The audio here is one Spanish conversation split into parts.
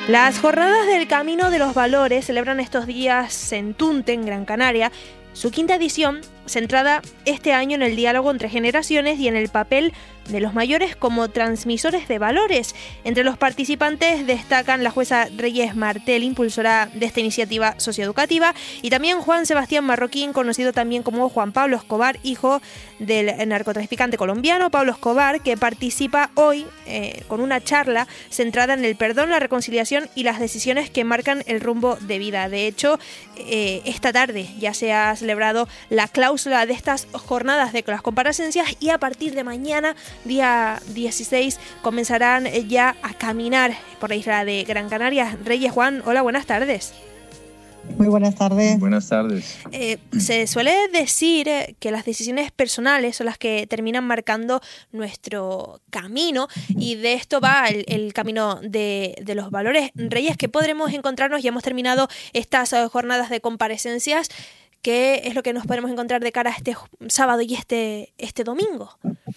Las jornadas del Camino de los Valores celebran estos días en Tunte, en Gran Canaria, su quinta edición, centrada este año en el diálogo entre generaciones y en el papel de los mayores como transmisores de valores. Entre los participantes destacan la jueza Reyes Martel, impulsora de esta iniciativa socioeducativa, y también Juan Sebastián Marroquín, conocido también como Juan Pablo Escobar, hijo del narcotraficante colombiano Pablo Escobar, que participa hoy con una charla centrada en el perdón, la reconciliación y las decisiones que marcan el rumbo de vida. De hecho, esta tarde ya se ha celebrado la cláusula de estas jornadas de las comparecencias y a partir de mañana, día 16, comenzarán ya a caminar por la isla de Gran Canaria. Reyes, Juan, hola, buenas tardes. Muy buenas tardes. Buenas tardes. Se suele decir que las decisiones personales son las que terminan marcando nuestro camino, y de esto va el camino de los valores. Reyes, ¿qué podremos encontrarnos? Ya hemos terminado estas jornadas de comparecencias. ¿Qué es lo que nos podremos encontrar de cara a este sábado y este domingo?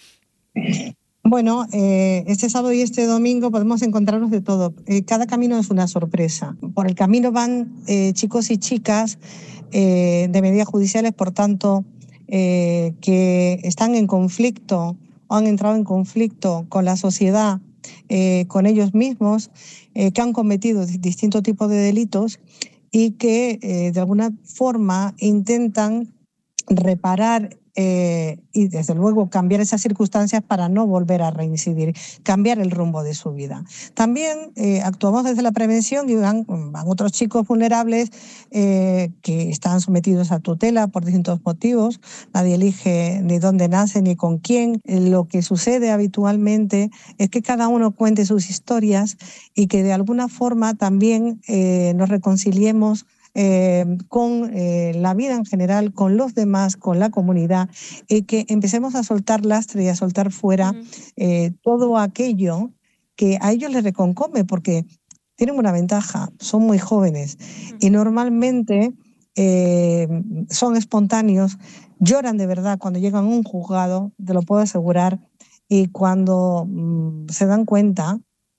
Bueno, este sábado y este domingo podemos encontrarnos de todo. Cada camino es una sorpresa. Por el camino van chicos y chicas de medidas judiciales, por tanto, que están en conflicto o han entrado en conflicto con la sociedad, con ellos mismos, que han cometido distintos tipos de delitos y que de alguna forma intentan reparar y desde luego cambiar esas circunstancias para no volver a reincidir, cambiar el rumbo de su vida. También actuamos desde la prevención y van otros chicos vulnerables que están sometidos a tutela por distintos motivos. Nadie elige ni dónde nace ni con quién. Lo que sucede habitualmente es que cada uno cuente sus historias y que de alguna forma también nos reconciliemos con la vida en general, con los demás, con la comunidad, y que empecemos a soltar lastre y a soltar fuera todo aquello que a ellos les reconcome, porque tienen una ventaja, son muy jóvenes y normalmente son espontáneos, lloran de verdad cuando llegan a un juzgado, te lo puedo asegurar, y cuando se dan cuenta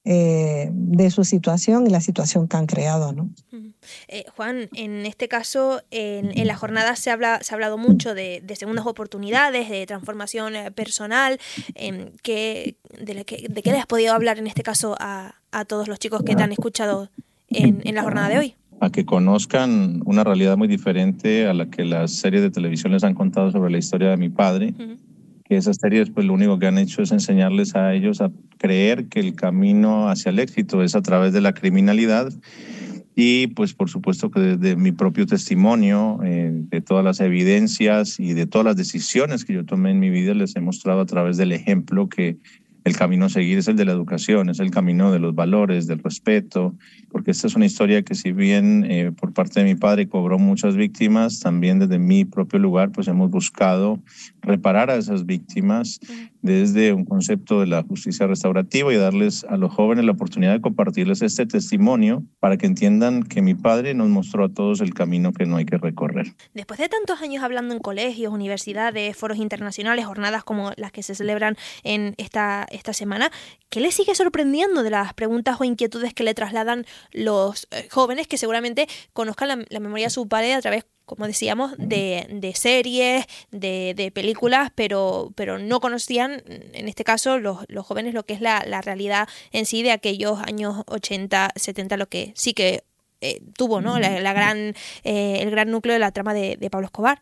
de su situación y la situación que han creado, ¿no? Juan, en este caso, en la jornada se ha hablado mucho de segundas oportunidades, de transformación personal. ¿De qué les has podido hablar en este caso a todos los chicos que te han escuchado en la jornada de hoy? A que conozcan una realidad muy diferente a la que las series de televisión les han contado sobre la historia de mi padre. Que esas series, pues lo único que han hecho es enseñarles a ellos a creer que el camino hacia el éxito es a través de la criminalidad. Y pues por supuesto que desde mi propio testimonio, de todas las evidencias y de todas las decisiones que yo tomé en mi vida, les he mostrado a través del ejemplo que el camino a seguir es el de la educación, es el camino de los valores, del respeto, porque esta es una historia que si bien por parte de mi padre cobró muchas víctimas, también desde mi propio lugar pues hemos buscado reparar a esas víctimas desde un concepto de la justicia restaurativa y darles a los jóvenes la oportunidad de compartirles este testimonio para que entiendan que mi padre nos mostró a todos el camino que no hay que recorrer. Después de tantos años hablando en colegios, universidades, foros internacionales, jornadas como las que se celebran en esta semana, ¿qué le sigue sorprendiendo de las preguntas o inquietudes que le trasladan los jóvenes que seguramente conozcan la memoria de su padre a través, como decíamos, de series, de películas, pero no conocían, en este caso, los jóvenes, lo que es la realidad en sí de aquellos años 80, 70, lo que sí que tuvo, ¿no? el gran núcleo de la trama de Pablo Escobar?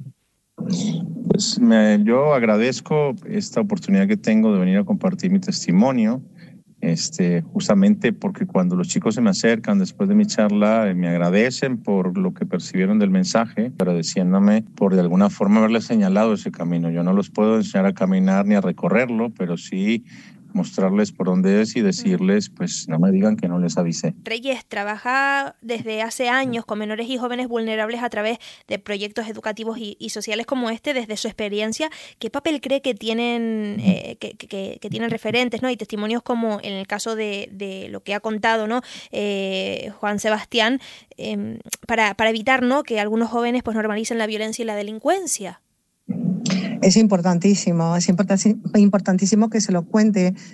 Pues yo agradezco esta oportunidad que tengo de venir a compartir mi testimonio, justamente porque cuando los chicos se me acercan después de mi charla, me agradecen por lo que percibieron del mensaje, agradeciéndome por de alguna forma haberles señalado ese camino. Yo no los puedo enseñar a caminar ni a recorrerlo, pero sí mostrarles por dónde es y decirles, pues no me digan que no les avisé. Reyes trabaja desde hace años con menores y jóvenes vulnerables a través de proyectos educativos y sociales como este. Desde su experiencia, ¿qué papel cree que tienen que tienen referentes, ¿no? Y testimonios como en el caso de lo que ha contado, ¿no? Juan Sebastián, para evitar, ¿no?, que algunos jóvenes pues normalicen la violencia y la delincuencia? Es importantísimo que se lo cuente